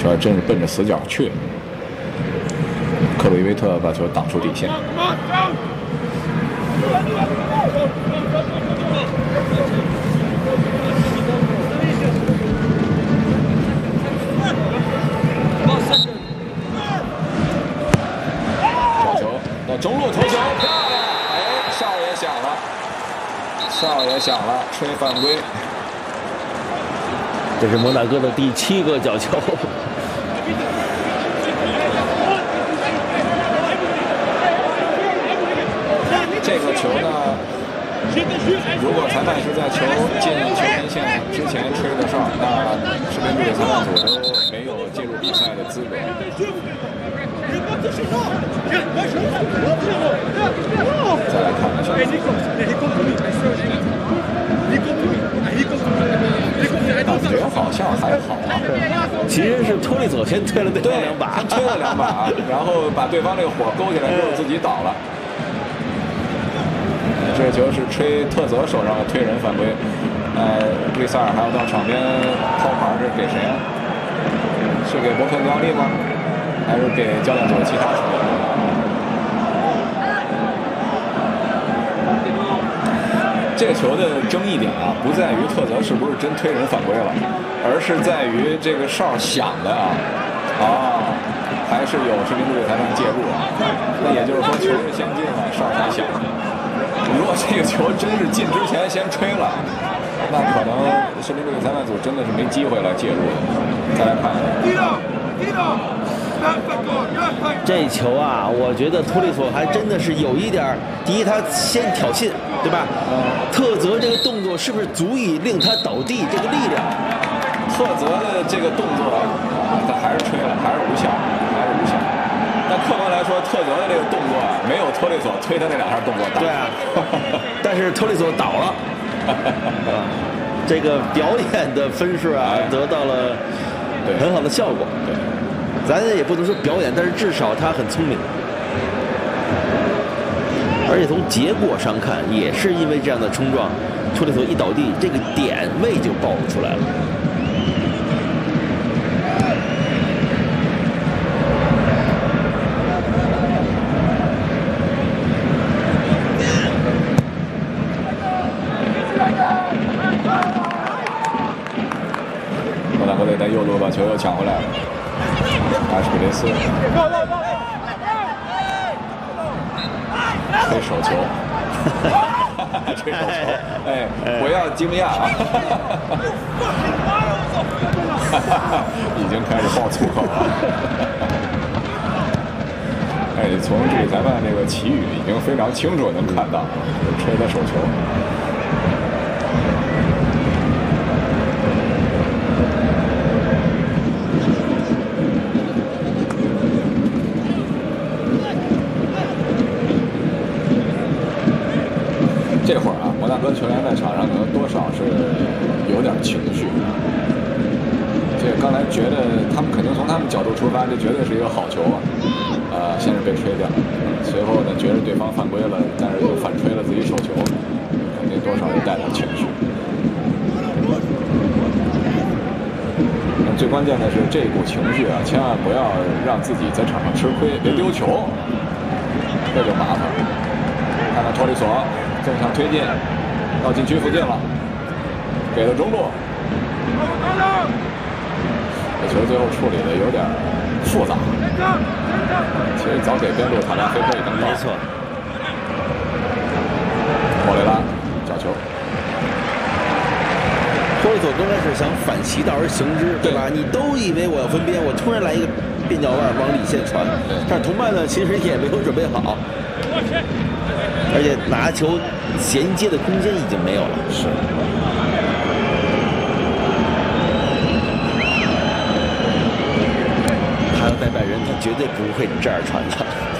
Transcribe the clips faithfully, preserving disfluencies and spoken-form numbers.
这真是奔着死角去。克鲁伊维特把球挡出底线。角球到中路头球，漂亮！哎，哨也响了，哨也响了，吹犯规。 这是摩纳哥的第七个角球。 这个球呢，如果裁判是在球进球门线之前吹的哨，那士兵队裁判组都没有进入比赛的资格。再来看看上场。感觉好像还好， 其实是托利索先推了对方两把， 先推了两把，然后把对方这个火勾起来之后自己倒了。这个球是吹特泽手上的推人犯规，呃，利萨尔还要到场边抛牌，是给谁啊？是给伯克加利吗？还是给教练组其他球员？这个球的争议点啊，不在于特泽是不是真推人犯规了，而是在于这个哨响的啊，啊，还是有士兵队裁判介入啊。那也就是说，球是先进了，哨才响。如果这个球真是进之前先吹了，那可能士兵队裁判组真的是没机会来介入的。再来看。 这球啊，我觉得托利索还真的是有一点，第一他先挑衅，对吧？嗯、特泽这个动作是不是足以令他倒地？这个力量， 特泽的这个动作，他还是吹了，还是无效，还是无效。但客观来说，特泽的这个动作啊，没有托利索推他那两下动作大。 对啊，但是托利索倒了，这个表演的分数啊，得到了很好的效果。 对。 咱也不能说表演，但是至少他很聪明，而且从结果上看，也是因为这样的冲撞，托利索一倒地，这个点位就暴露出来了。 莫纳哥队在右路把球又抢回来了。阿什比雷斯吹手球，吹手球，哎，不要惊讶啊！已经开始爆粗口了。哎，从这个裁判这个旗语已经非常清楚能看到，吹的手球。这会儿啊，摩纳哥球员在场上可能多少是有点情绪。这个刚才觉得他们肯定从他们角度出发，这绝对是一个好球啊。呃，先是被吹掉，随后呢觉得对方犯规了，但是又反吹了自己手球，肯定多少也带点情绪。那最关键的是这股情绪啊，千万不要让自己在场上吃亏，别丢球，这就麻烦了。看看托利索。正向推进到禁区附近了，给了中路。这球最后处理的有点复杂，其实早给边路塔拉菲科已经到了。 没错。 莫雷拉角球。 托利索刚开始想反其道而行之，对吧？你都以为我要分边，我突然来一个变脚腕往里线传，但是同伴呢其实也没有准备好。而且拿球衔接的空间已经没有了。 是。 他要带拜仁，他绝对不会这样传的。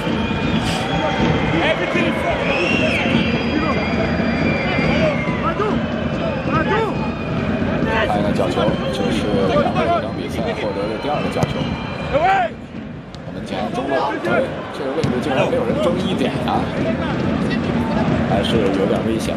看一看角球，这是两队这场比赛获得的第二个角球。门前中路，哎，这个位置竟然没有人争一点啊！还是有点危险。